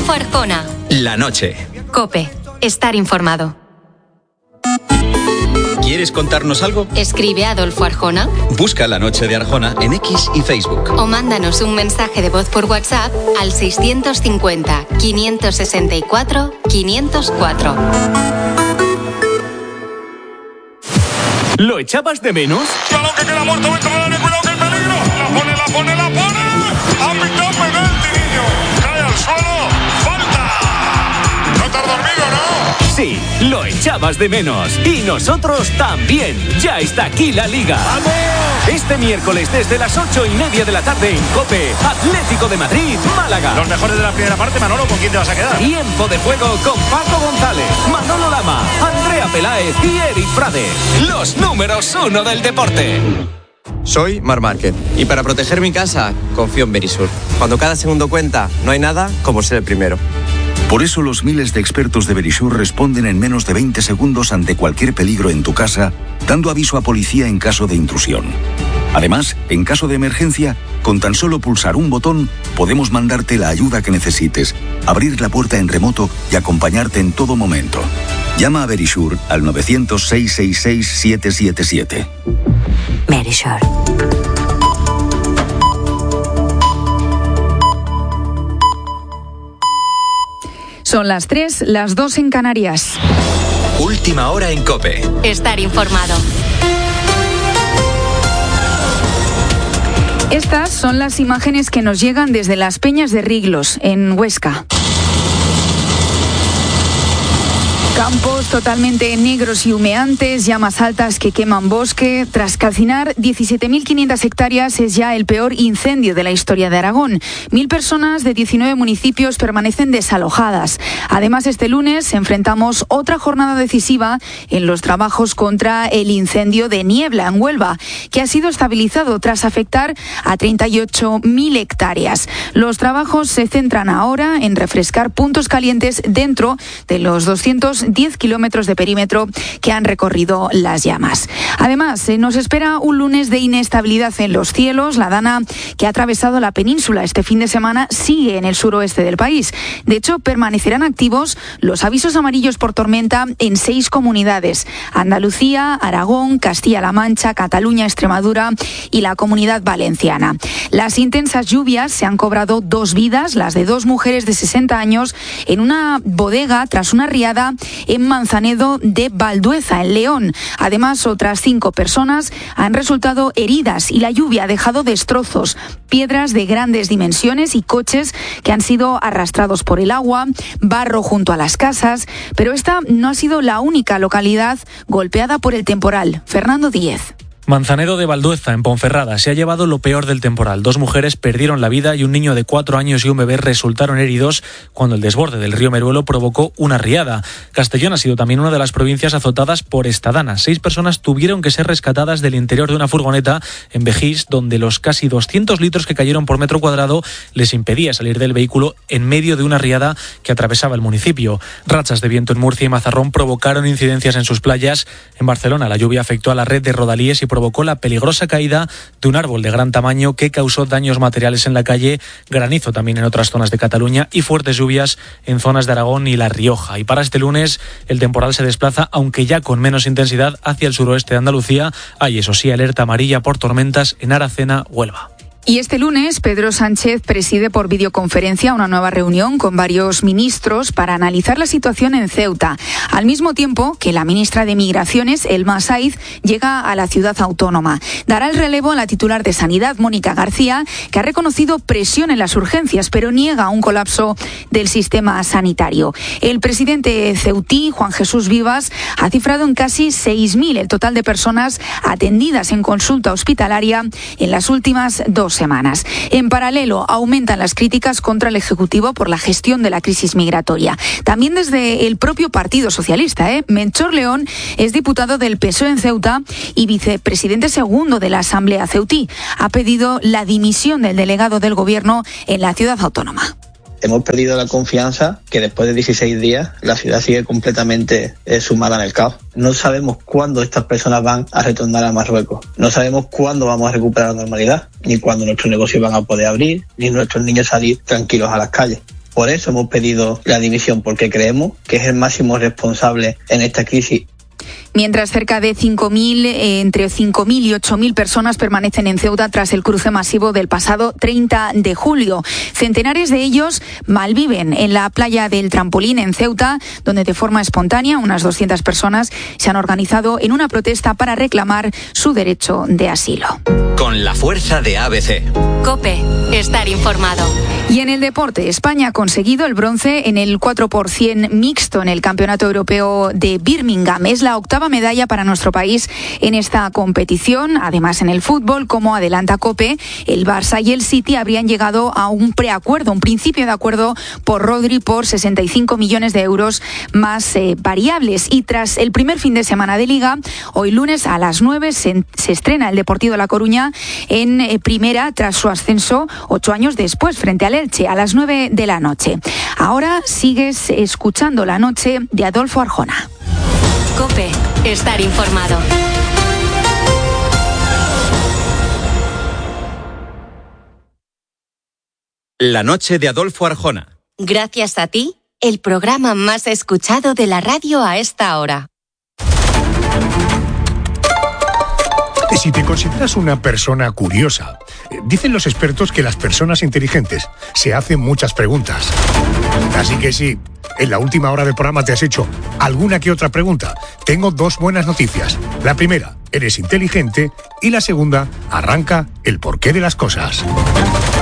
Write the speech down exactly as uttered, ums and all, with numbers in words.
Adolfo Arjona. La noche. COPE. Estar informado. ¿Quieres contarnos algo? Escribe a Adolfo Arjona. Busca La Noche de Arjona en X y Facebook. O mándanos un mensaje de voz por WhatsApp al seiscientos cincuenta, quinientos sesenta y cuatro, quinientos cuatro. ¿Lo echabas de menos? ¡Balón que queda muerto dentro del área! ¡Cuidado que el peligro! ¡La pone, la pone, la pone! ¡Ha pitado penalti, niño! ¡Cae al suelo! ¡Falta! ¿No te has dormido, no? Sí, lo echabas de menos. Y nosotros también. Ya está aquí la Liga. ¡Vamos! Este miércoles desde las ocho y media de la tarde en COPE, Atlético de Madrid, Málaga. Los mejores de la primera parte, Manolo, ¿con quién te vas a quedar? Tiempo de juego con Paco González, Manolo Lama, Andrea Peláez y Eric Frade. Los números uno del deporte. Soy Mar Márquez y para proteger mi casa confío en Verisur. Cuando cada segundo cuenta, no hay nada como ser el primero. Por eso los miles de expertos de Verisur responden en menos de veinte segundos ante cualquier peligro en tu casa, dando aviso a policía en caso de intrusión. Además, en caso de emergencia, con tan solo pulsar un botón, podemos mandarte la ayuda que necesites, abrir la puerta en remoto y acompañarte en todo momento. Llama a Verisur al nueve cero cero, seis seis seis, siete siete siete. Verisur. Son las tres, las dos en Canarias. Última hora en COPE. Estar informado. Estas son las imágenes que nos llegan desde las Peñas de Riglos, en Huesca. Campos totalmente negros y humeantes, llamas altas que queman bosque. Tras calcinar diecisiete mil quinientas hectáreas, es ya el peor incendio de la historia de Aragón. Mil personas de diecinueve municipios permanecen desalojadas. Además, este lunes enfrentamos otra jornada decisiva en los trabajos contra el incendio de Niebla, en Huelva, que ha sido estabilizado tras afectar a treinta y ocho mil hectáreas. Los trabajos se centran ahora en refrescar puntos calientes dentro de los doscientos diez kilómetros de perímetro que han recorrido las llamas. Además, eh, nos espera un lunes de inestabilidad en los cielos. La dana que ha atravesado la península este fin de semana sigue en el suroeste del país. De hecho, permanecerán activos los avisos amarillos por tormenta en seis comunidades: Andalucía, Aragón, Castilla-La Mancha, Cataluña, Extremadura y la Comunidad Valenciana. Las intensas lluvias se han cobrado dos vidas, las de dos mujeres de sesenta años, en una bodega tras una riada en Manzanedo de Valdueza, en León. Además, otras cinco personas han resultado heridas y la lluvia ha dejado destrozos, piedras de grandes dimensiones y coches que han sido arrastrados por el agua, barro junto a las casas. Pero esta no ha sido la única localidad golpeada por el temporal. Fernando Díez. Manzanedo de Valdueza, en Ponferrada, se ha llevado lo peor del temporal. Dos mujeres perdieron la vida y un niño de cuatro años y un bebé resultaron heridos cuando el desborde del río Meruelo provocó una riada. Castellón ha sido también una de las provincias azotadas por esta dana. Seis personas tuvieron que ser rescatadas del interior de una furgoneta en Vejís, donde los casi doscientos litros que cayeron por metro cuadrado les impedía salir del vehículo en medio de una riada que atravesaba el municipio. Rachas de viento en Murcia y Mazarrón provocaron incidencias en sus playas. En Barcelona, la lluvia afectó a la red de rodalíes y provocó la peligrosa caída de un árbol de gran tamaño que causó daños materiales en la calle, granizo también en otras zonas de Cataluña y fuertes lluvias en zonas de Aragón y La Rioja. Y para este lunes el temporal se desplaza, aunque ya con menos intensidad, hacia el suroeste de Andalucía. Hay, eso sí, alerta amarilla por tormentas en Aracena, Huelva. Y este lunes, Pedro Sánchez preside por videoconferencia una nueva reunión con varios ministros para analizar la situación en Ceuta, al mismo tiempo que la ministra de Migraciones, Elma Saiz, llega a la ciudad autónoma. Dará el relevo a la titular de Sanidad, Mónica García, que ha reconocido presión en las urgencias, pero niega un colapso del sistema sanitario. El presidente ceutí, Juan Jesús Vivas, ha cifrado en casi seis mil el total de personas atendidas en consulta hospitalaria en las últimas dos semanas. En paralelo, aumentan las críticas contra el Ejecutivo por la gestión de la crisis migratoria. También desde el propio Partido Socialista. ¿eh? Melchor León es diputado del P S O E en Ceuta y vicepresidente segundo de la Asamblea ceutí. Ha pedido la dimisión del delegado del Gobierno en la ciudad autónoma. Hemos perdido la confianza que después de dieciséis días la ciudad sigue completamente eh, sumada en el caos. No sabemos cuándo estas personas van a retornar a Marruecos. No sabemos cuándo vamos a recuperar la normalidad, ni cuándo nuestros negocios van a poder abrir, ni nuestros niños salir tranquilos a las calles. Por eso hemos pedido la dimisión, porque creemos que es el máximo responsable en esta crisis. Mientras cerca de cinco mil, eh, entre cinco mil y ocho mil personas permanecen en Ceuta tras el cruce masivo del pasado treinta de julio. Centenares de ellos malviven en la playa del Trampolín en Ceuta, donde de forma espontánea unas doscientas personas se han organizado en una protesta para reclamar su derecho de asilo. Con la fuerza de A B C. COPE, estar informado. Y en el deporte, España ha conseguido el bronce en el cuatro por ciento mixto en el Campeonato Europeo de Birmingham. Es la octava medalla para nuestro país en esta competición. Además, en el fútbol, como adelanta COPE, el Barça y el City habrían llegado a un preacuerdo, un principio de acuerdo por Rodri por sesenta y cinco millones de euros más eh, variables. Y tras el primer fin de semana de Liga, hoy lunes a las nueve se, se estrena el Deportivo de La Coruña en eh, primera tras su ascenso ocho años después frente al Elche a las nueve de la noche. Ahora sigues escuchando La Noche de Adolfo Arjona. COPE, estar informado. La Noche de Adolfo Arjona. Gracias a ti, el programa más escuchado de la radio a esta hora. Si te consideras una persona curiosa, dicen los expertos que las personas inteligentes se hacen muchas preguntas. Así que si en la última hora del programa te has hecho alguna que otra pregunta, tengo dos buenas noticias. La primera, eres inteligente, y la segunda, arranca el porqué de las cosas.